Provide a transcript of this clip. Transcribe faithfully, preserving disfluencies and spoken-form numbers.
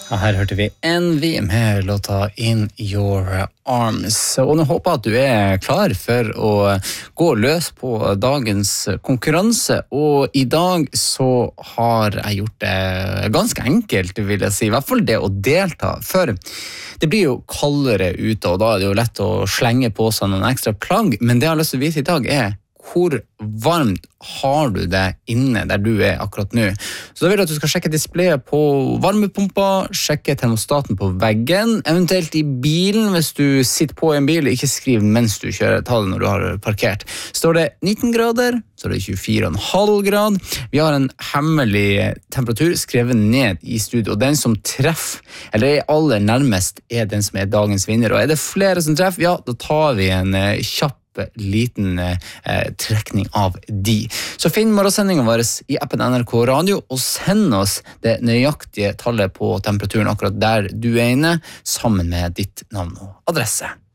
Ja, her hørte vi Envy med låta In Your Arms. Og nå håper jeg at du er klar for å gå løs på dagens konkurranse. Og i dag så har jeg gjort det ganske enkelt, vil jeg si. I hvert fall det å delta. For det blir jo kaldere ute, og da er det jo lett å slenge på seg noen ekstra plagg. Men det jeg har lyst til å vite i dag er hvor varmt har du det inne der du er akkurat nå. Så da vil jeg at du skal sjekke displayet på varmepumpa, sjekke termostaten på veggen, eventuelt i bilen hvis du sitter på en bil, ikke skriv mens du kjører, ta det når du har parkert. Står det nitten grader, så er det tjuefire komma fem grad. Vi har en hemmelig temperatur skrevet ned i studio, og den som treffer, eller er aller nærmest, er den som er dagens vinner. Og er det flere som treffer, ja, da tar vi en eh, kjapp liten eh, trekning av de. Så finn morgensendingen vår i appen N R K Radio og send oss det nøyaktige tallet på temperaturen akkurat der du er inne, sammen med ditt navn og adresse.